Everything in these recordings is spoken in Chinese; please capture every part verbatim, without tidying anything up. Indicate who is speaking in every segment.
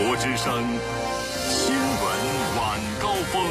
Speaker 1: 国之声新闻晚高峰。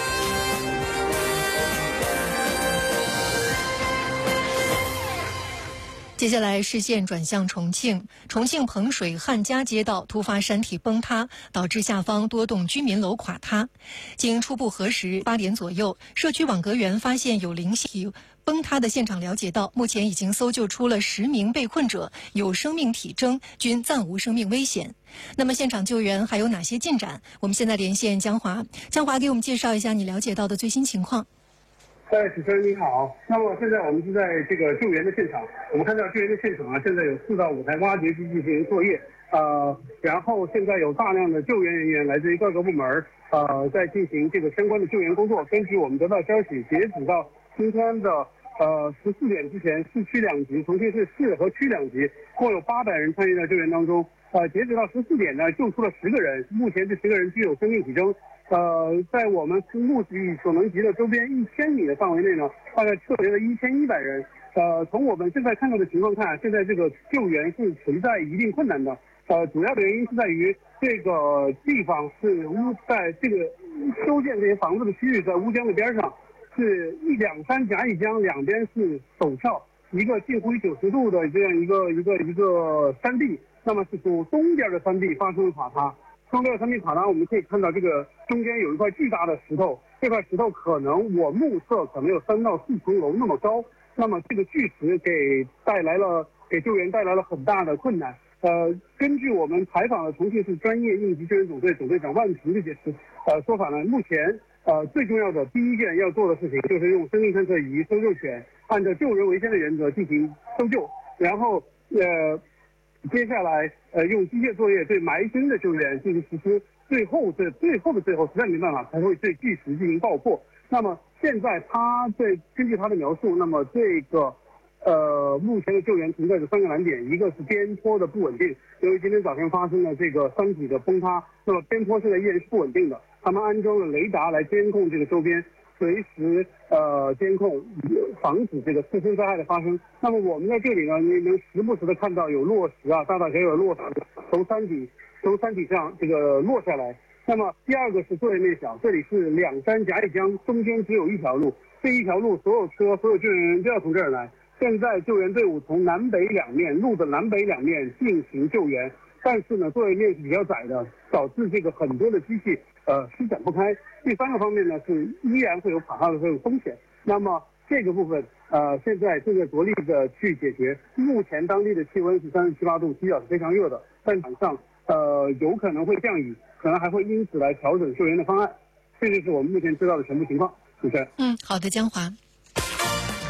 Speaker 2: 接下来视线转向重庆，重庆彭水汉家街道突发山体崩塌，导致下方多栋居民楼垮塌。经初步核实，八点左右，社区网格员发现有零星崩塌的现场，了解到目前已经搜救出了十名被困者，有生命体征，均暂无生命危险。那么现场救援还有哪些进展？我们现在连线江华，江华给我们介绍一下你了解到的最新情况。
Speaker 3: 哎，主持人您好。那么现在我们是在这个救援的现场，我们看到救援的现场啊，现在有四到五台挖掘机进行作业，呃，然后现在有大量的救援人员来自于各个部门，呃，在进行这个相关的救援工作。根据我们得到消息，截止到今天的呃十四点之前，市区两级，重庆市市和区两级，共有八百人参与到救援当中。呃，截止到十四点呢，救出了十个人，目前这十个人具有生命体征。呃，在我们目视所能及的周边一千米的范围内呢，大概撤离了一千一百人。呃，从我们现在看到的情况看，现在这个救援是存在一定困难的。呃，主要的原因是在于这个地方是乌在这个修建这些房子的区域在乌江的边上，是一两山夹一江，两边是陡峭，一个近乎于九十度的这样一个一个一个山壁。那么是从东边的山壁发生了垮塌。东边的山壁垮塌，我们可以看到这个中间有一块巨大的石头，这块石头可能我目测可能有三到四层楼那么高。那么这个巨石给带来了给救援带来了很大的困难。呃，根据我们采访的重庆市专业应急救援总队总队长万平的解释，呃说法呢，目前呃最重要的第一件要做的事情就是用生命探测仪、搜救犬，按照救人为先的原则进行搜救，然后呃。接下来，呃，用机械作业对埋身的救援进行实施，最后这最后的最后，实在没办法，才会对巨石进行爆破。那么现在他在根据他的描述，那么这个，呃，目前的救援存在着三个难点，一个是边坡的不稳定，由于今天早上发生了这个山体的崩塌，那么边坡现在依然是不稳定的。他们安装了雷达来监控这个周边。随时呃监控，防止这个自身灾害的发生。那么我们在这里呢，你能时不时的看到有落石啊，大大小小的落石从山体从山体上这个落下来。那么第二个是作业面小，这里是两山夹一江，中间只有一条路，这一条路所有车所有救援人员都要从这儿来。现在救援队伍从南北两面路的南北两面进行救援，但是呢作业面是比较窄的，导致这个很多的机器呃施展不开。第三个方面呢是依然会有垮塌的这种风险。那么这个部分呃现在正在着力的去解决。目前当地的气温是三十七八度，基表是非常热的，但晚上呃有可能会降雨，可能还会因此来调整救援的方案。这就是我们目前知道的全部情况。主持人，
Speaker 2: 嗯，好的，江华。